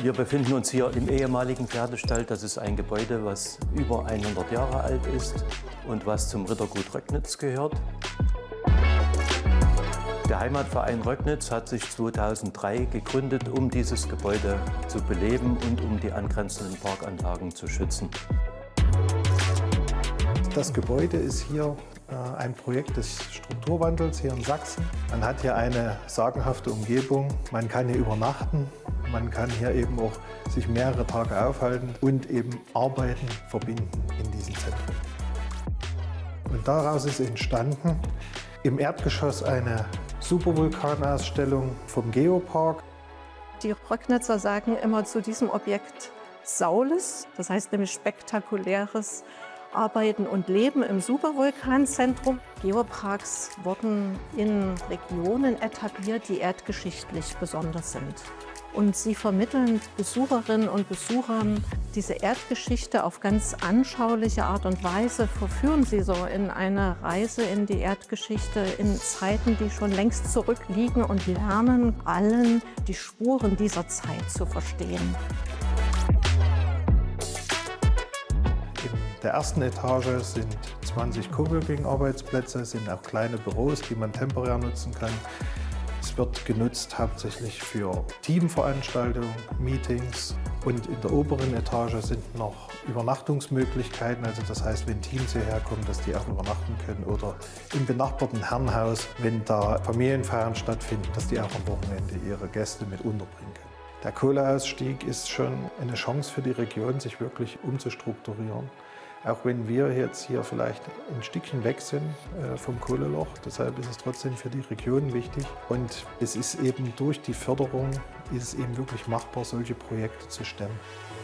Wir befinden uns hier im ehemaligen Pferdestall. Das ist ein Gebäude, was über 100 Jahre alt ist und was zum Rittergut Röcknitz gehört. Der Heimatverein Röcknitz hat sich 2003 gegründet, um dieses Gebäude zu beleben und um die angrenzenden Parkanlagen zu schützen. Das Gebäude ist hier ein Projekt des Strukturwandels hier in Sachsen. Man hat hier eine sagenhafte Umgebung, man kann hier übernachten, man kann hier eben auch sich mehrere Tage aufhalten und eben Arbeiten verbinden in diesem Zentrum. Und daraus ist entstanden im Erdgeschoss eine Supervulkanausstellung vom Geopark. Die Röcknitzer sagen immer zu diesem Objekt Saules, das heißt nämlich spektakuläres Arbeiten und Leben im Supervulkanzentrum. Geoparks wurden in Regionen etabliert, die erdgeschichtlich besonders sind. Und sie vermitteln Besucherinnen und Besuchern diese Erdgeschichte auf ganz anschauliche Art und Weise, verführen sie so in eine Reise in die Erdgeschichte in Zeiten, die schon längst zurückliegen, und lernen allen die Spuren dieser Zeit zu verstehen. In der ersten Etage sind 20 Coworking-Arbeitsplätze, es sind auch kleine Büros, die man temporär nutzen kann. Es wird genutzt hauptsächlich für Teamveranstaltungen, Meetings, und in der oberen Etage sind noch Übernachtungsmöglichkeiten. Also das heißt, wenn Teams hierher kommen, dass die auch übernachten können, oder im benachbarten Herrenhaus, wenn da Familienfeiern stattfinden, dass die auch am Wochenende ihre Gäste mit unterbringen können. Der Kohleausstieg ist schon eine Chance für die Region, sich wirklich umzustrukturieren. Auch wenn wir jetzt hier vielleicht ein Stückchen weg sind vom Kohleloch, deshalb ist es trotzdem für die Region wichtig. Und es ist eben durch die Förderung ist es eben wirklich machbar, solche Projekte zu stemmen.